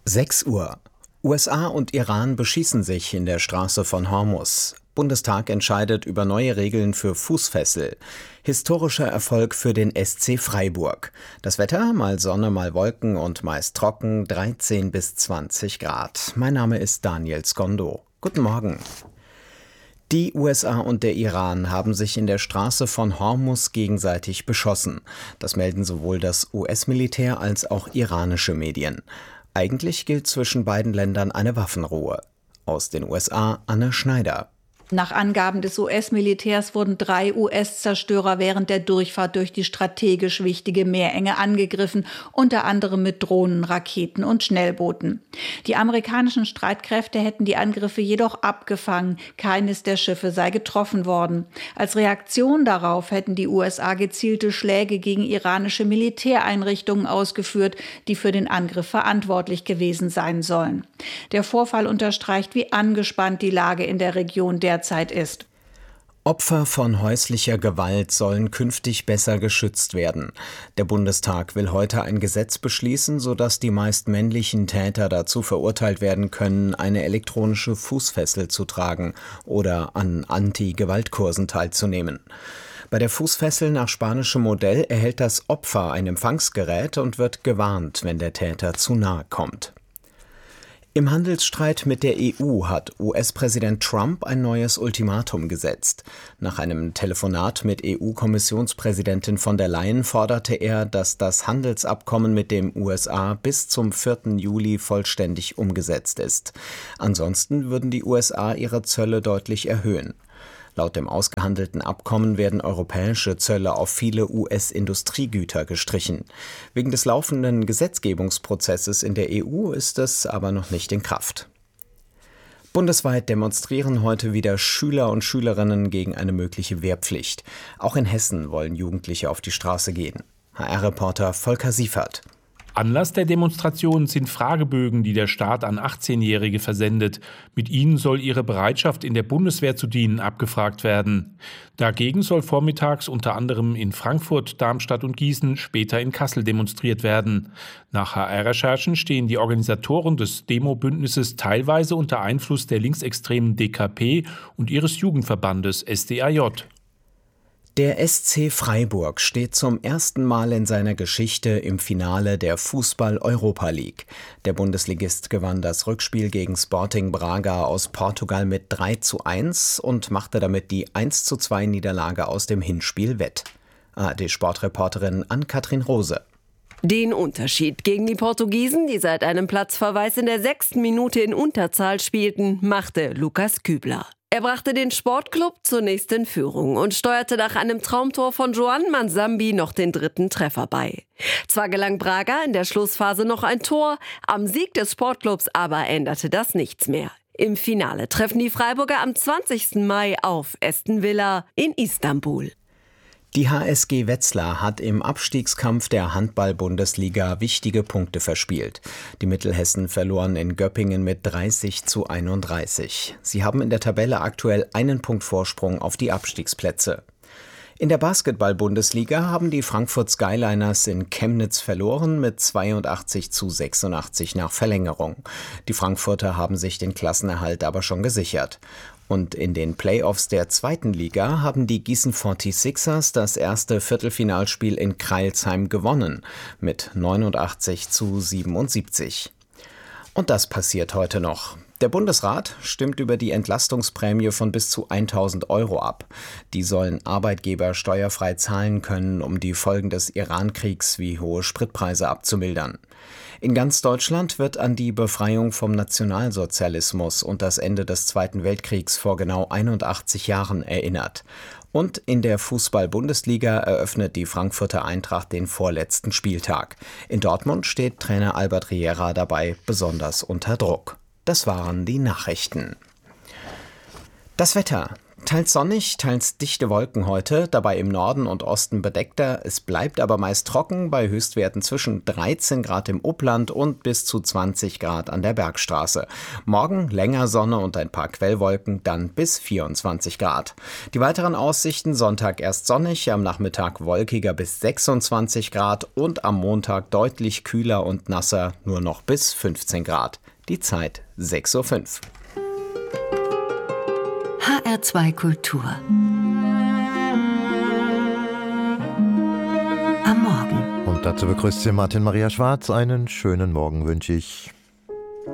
6 Uhr. USA und Iran beschießen sich in der Straße von Hormuz. Bundestag entscheidet über neue Regeln für Fußfessel. Historischer Erfolg für den SC Freiburg. Das Wetter, mal Sonne, mal Wolken und meist trocken, 13 bis 20 Grad. Mein Name ist Daniel Skondo. Guten Morgen. Die USA und der Iran haben sich in der Straße von Hormuz gegenseitig beschossen. Das melden sowohl das US-Militär als auch iranische Medien. Eigentlich gilt zwischen beiden Ländern eine Waffenruhe. Aus den USA Anne Schneider. Nach Angaben des US-Militärs wurden 3 US-Zerstörer während der Durchfahrt durch die strategisch wichtige Meerenge angegriffen, unter anderem mit Drohnen, Raketen und Schnellbooten. Die amerikanischen Streitkräfte hätten die Angriffe jedoch abgefangen. Keines der Schiffe sei getroffen worden. Als Reaktion darauf hätten die USA gezielte Schläge gegen iranische Militäreinrichtungen ausgeführt, die für den Angriff verantwortlich gewesen sein sollen. Der Vorfall unterstreicht, wie angespannt die Lage in der Region derzeit ist. Opfer von häuslicher Gewalt sollen künftig besser geschützt werden. Der Bundestag will heute ein Gesetz beschließen, sodass die meist männlichen Täter dazu verurteilt werden können, eine elektronische Fußfessel zu tragen oder an Anti-Gewalt-Kursen teilzunehmen. Bei der Fußfessel nach spanischem Modell erhält das Opfer ein Empfangsgerät und wird gewarnt, wenn der Täter zu nahe kommt. Im Handelsstreit mit der EU hat US-Präsident Trump ein neues Ultimatum gesetzt. Nach einem Telefonat mit EU-Kommissionspräsidentin von der Leyen forderte er, dass das Handelsabkommen mit den USA bis zum 4. Juli vollständig umgesetzt ist. Ansonsten würden die USA ihre Zölle deutlich erhöhen. Laut dem ausgehandelten Abkommen werden europäische Zölle auf viele US-Industriegüter gestrichen. Wegen des laufenden Gesetzgebungsprozesses in der EU ist es aber noch nicht in Kraft. Bundesweit demonstrieren heute wieder Schüler und Schülerinnen gegen eine mögliche Wehrpflicht. Auch in Hessen wollen Jugendliche auf die Straße gehen. HR-Reporter Volker Siefert. Anlass der Demonstration sind Fragebögen, die der Staat an 18-Jährige versendet. Mit ihnen soll ihre Bereitschaft, in der Bundeswehr zu dienen, abgefragt werden. Dagegen soll vormittags unter anderem in Frankfurt, Darmstadt und Gießen, später in Kassel demonstriert werden. Nach HR-Recherchen stehen die Organisatoren des Demo-Bündnisses teilweise unter Einfluss der linksextremen DKP und ihres Jugendverbandes SDAJ. Der SC Freiburg steht zum ersten Mal in seiner Geschichte im Finale der Fußball-Europa League. Der Bundesligist gewann das Rückspiel gegen Sporting Braga aus Portugal mit 3:1 und machte damit die 1:2 Niederlage aus dem Hinspiel wett. ARD-Sportreporterin Ann-Kathrin Rose. Den Unterschied gegen die Portugiesen, die seit einem Platzverweis in der 6. Minute in Unterzahl spielten, machte Lukas Kübler. Er brachte den Sportclub zunächst in Führung und steuerte nach einem Traumtor von Joan Manzambi noch den 3. Treffer bei. Zwar gelang Braga in der Schlussphase noch ein Tor, am Sieg des Sportclubs aber änderte das nichts mehr. Im Finale treffen die Freiburger am 20. Mai auf Aston Villa in Istanbul. Die HSG Wetzlar hat im Abstiegskampf der Handball-Bundesliga wichtige Punkte verspielt. Die Mittelhessen verloren in Göppingen mit 30:31. Sie haben in der Tabelle aktuell einen Punkt Vorsprung auf die Abstiegsplätze. In der Basketball-Bundesliga haben die Frankfurt Skyliners in Chemnitz verloren mit 82:86 nach Verlängerung. Die Frankfurter haben sich den Klassenerhalt aber schon gesichert. Und in den Playoffs der 2. Liga haben die Gießen 46ers das erste Viertelfinalspiel in Crailsheim gewonnen mit 89:77. Und das passiert heute noch. Der Bundesrat stimmt über die Entlastungsprämie von bis zu 1.000 € ab. Die sollen Arbeitgeber steuerfrei zahlen können, um die Folgen des Iran-Kriegs wie hohe Spritpreise abzumildern. In ganz Deutschland wird an die Befreiung vom Nationalsozialismus und das Ende des Zweiten Weltkriegs vor genau 81 Jahren erinnert. Und in der Fußball-Bundesliga eröffnet die Frankfurter Eintracht den vorletzten Spieltag. In Dortmund steht Trainer Albert Riera dabei besonders unter Druck. Das waren die Nachrichten. Das Wetter. Teils sonnig, teils dichte Wolken heute, dabei im Norden und Osten bedeckter. Es bleibt aber meist trocken, bei Höchstwerten zwischen 13 Grad im Upland und bis zu 20 Grad an der Bergstraße. Morgen länger Sonne und ein paar Quellwolken, dann bis 24 Grad. Die weiteren Aussichten: Sonntag erst sonnig, am Nachmittag wolkiger bis 26 Grad und am Montag deutlich kühler und nasser, nur noch bis 15 Grad. Die Zeit 6:05 Uhr. HR2 Kultur. Am Morgen. Und dazu begrüßt Sie Martin Maria Schwarz. Einen schönen Morgen wünsche ich.